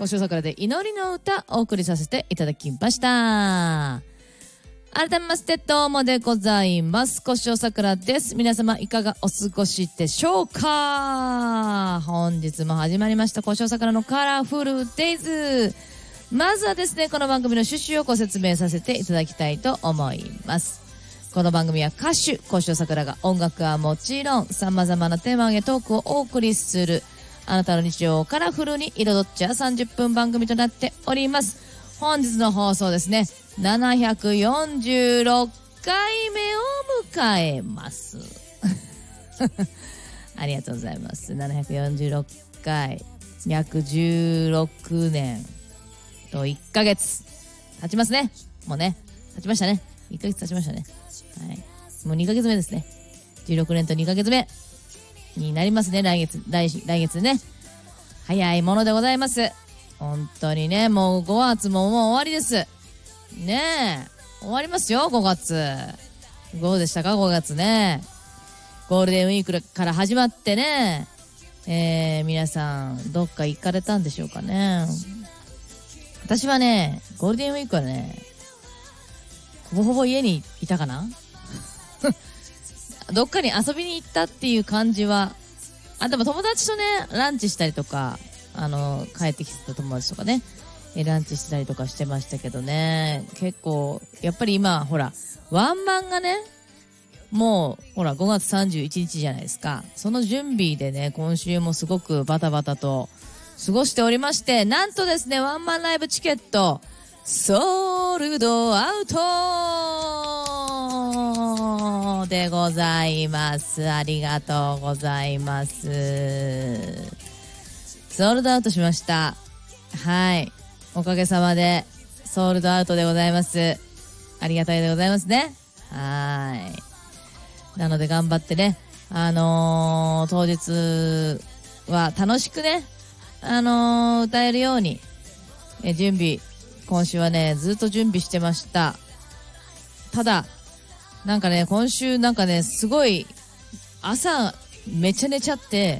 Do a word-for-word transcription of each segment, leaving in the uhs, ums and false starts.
小塩桜で祈りの歌お送りさせていただきました。改めましてどうもでございます。小塩桜です。皆様いかがお過ごしでしょうか。本日も始まりました小塩桜のカラフルデイズ。まずはですね、この番組の趣旨をご説明させていただきたいと思います。この番組は歌手小塩桜が音楽はもちろん様々なテーマを上げトークをお送りする、あなたの日常をカラフルに彩っちゃうさんじゅっぷん番組となっております。本日の放送ですね、ななひゃくよんじゅうろっかいめを迎えますありがとうございます。ななひゃくよんじゅうろっかい、約じゅうろくねんといっかげつ経ちますね。もうね、経ちましたね。いっかげつ経ちましたね。はい、もうにかげつめですね。じゅうろくねんとにかげつめになりますね。来月、来、来月ね。早いものでございます。本当にね、もうごがつももう終わりです。ねえ、終わりますよ、ごがつ。どうでしたか、ごがつね。ゴールデンウィークから始まってね、えー、皆さん、どっか行かれたんでしょうかね。私はね、ゴールデンウィークはね、ほぼほぼ家にいたかなどっかに遊びに行ったっていう感じは、あ、でも友達とね、ランチしたりとか、あの、帰ってきてた友達とかね、えランチしたりとかしてましたけどね、結構、やっぱり今、ほら、ワンマンがね、もう、ほら、ごがつさんじゅういちにちじゃないですか。その準備でね、今週もすごくバタバタと過ごしておりまして、なんとですね、ワンマンライブチケット、ソールドアウトでございます。ありがとうございます。ソールドアウトしました。はい。おかげさまでソールドアウトでございます。ありがたいでございますね。はい。なので頑張ってね、あのー、当日は楽しくね、あのー、歌えるように、え準備、今週はね、ずっと準備してました。ただ、なんかね、今週なんかね、すごい、朝、めっちゃ寝ちゃって、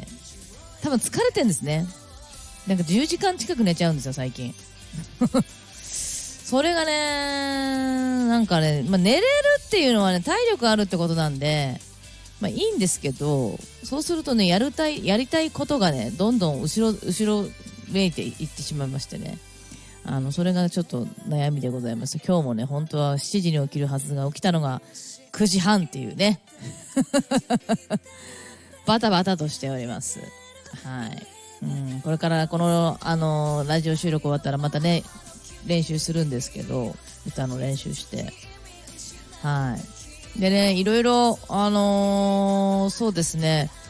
多分疲れてんですね。なんかじゅうじかん近く寝ちゃうんですよ、最近。それがね、なんかね、まあ、寝れるっていうのはね、体力あるってことなんで、まあいいんですけど、そうするとね、やるたい、やりたいことがね、どんどん後ろ、後ろめいていってしまいましてね。あの、それがちょっと悩みでございます。今日もね、本当はしちじに起きるはずが起きたのがくじはんっていうね。バタバタとしております。はい。うん、これからこの、あのー、ラジオ収録終わったらまたね、練習するんですけど、歌の練習して。はい。でね、いろいろ、あのー、そうですね、